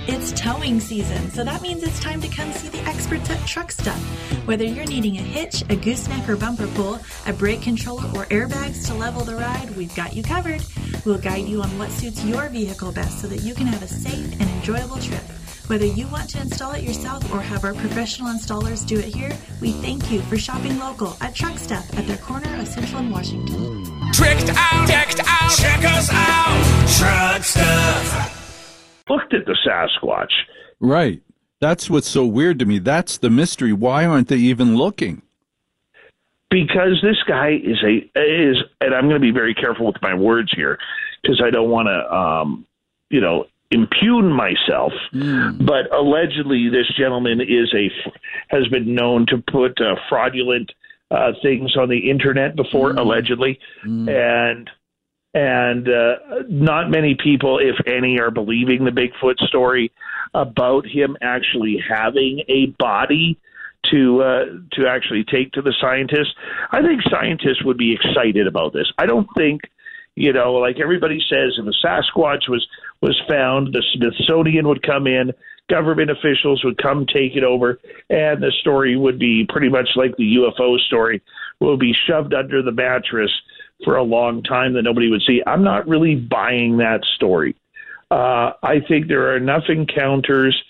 It's towing season, so that means it's time to come see the experts at Truck Stuff. Whether you're needing a hitch, a gooseneck or bumper pull, a brake controller, or airbags to level the ride, we've got you covered. We'll guide you on what suits your vehicle best so that you can have a safe and enjoyable trip. Whether you want to install it yourself or have our professional installers do it here, we thank you for shopping local at Truck Stuff at their corner of Central and Washington. Tricked out, decked out, check us out, Truck Stuff. Looked at the Sasquatch. Right. That's what's so weird to me. That's the mystery. Why aren't they even looking? Because this guy is, and I'm going to be very careful with my words here, because I don't want to, impugn myself. But allegedly, this gentleman has been known to put fraudulent things on the internet before, allegedly, and not many people, if any, are believing the Bigfoot story about him actually having a body to actually take to the scientists. I think scientists would be excited about this. I don't think, like everybody says, if a Sasquatch was found, the Smithsonian would come in, government officials would come take it over, and the story would be pretty much like the UFO story, will be shoved under the mattress for a long time that nobody would see. I'm not really buying that story. I think there are enough encounters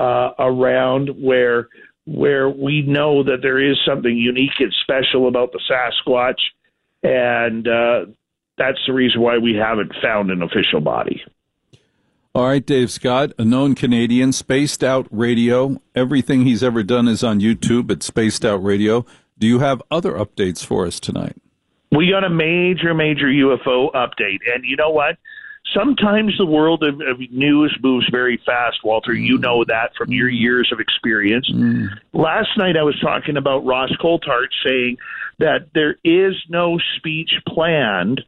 around where we know that there is something unique and special about the Sasquatch, and that's the reason why we haven't found an official body. All right, Dave Scott, a known Canadian, Spaced Out Radio. Everything he's ever done is on YouTube at Spaced Out Radio. Do you have other updates for us tonight? We got a major UFO update. And you know what? Sometimes the world of news moves very fast, Walter. You know that from your years of experience. Last night I was talking about Ross Coulthart saying that there is no speech planned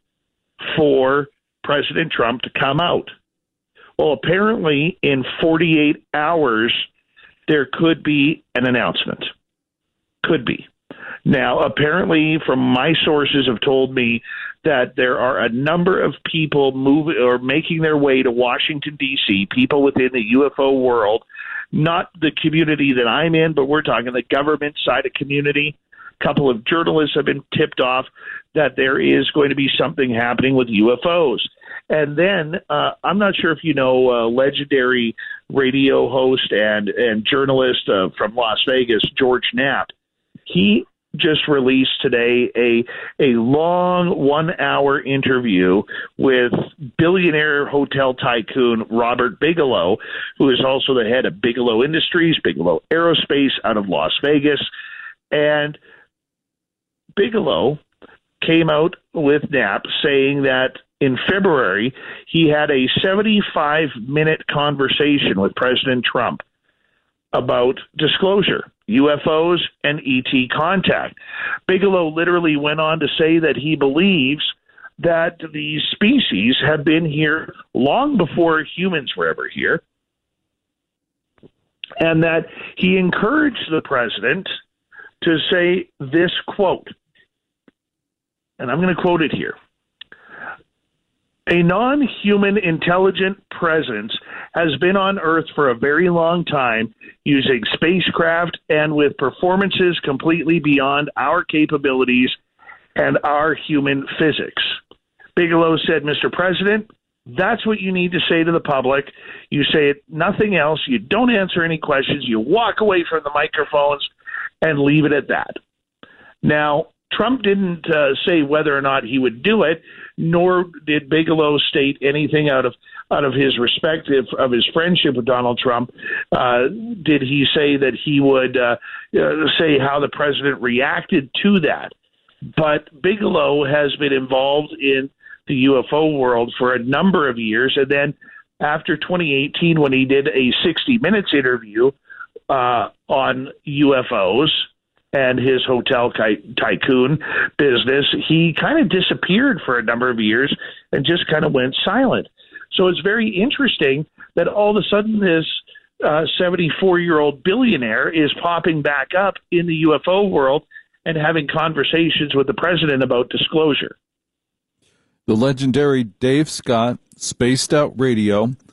for President Trump to come out. Well, apparently in 48 hours, there could be an announcement. Could be. Now, apparently, from my sources have told me that there are a number of people moving or making their way to Washington, D.C., people within the UFO world, not the community that I'm in, but we're talking the government side of community. A couple of journalists have been tipped off that there is going to be something happening with UFOs. And then I'm not sure if you know legendary radio host and journalist from Las Vegas, George Knapp. He just released today a long 1-hour interview with billionaire hotel tycoon Robert Bigelow, who is also the head of Bigelow Industries, Bigelow Aerospace out of Las Vegas. And Bigelow came out with Knapp saying that in February, he had a 75-minute conversation with President Trump about disclosure, UFOs, and ET contact. Bigelow literally went on to say that he believes that these species have been here long before humans were ever here, and that he encouraged the president to say this quote, and I'm going to quote it here. A non-human intelligent presence has been on Earth for a very long time, using spacecraft and with performances completely beyond our capabilities and our human physics. Bigelow said, Mr. President, that's what you need to say to the public. You say it, nothing else. You don't answer any questions. You walk away from the microphones and leave it at that. Now, Trump didn't say whether or not he would do it, nor did Bigelow state anything out of his respect of his friendship with Donald Trump. Did he say that he would say how the president reacted to that? But Bigelow has been involved in the UFO world for a number of years, and then after 2018, when he did a 60 Minutes interview on UFOs and his hotel tycoon business, he kind of disappeared for a number of years and just kind of went silent. So it's very interesting that all of a sudden this 74-year-old billionaire is popping back up in the UFO world and having conversations with the president about disclosure. The legendary Dave Scott, Spaced Out Radio.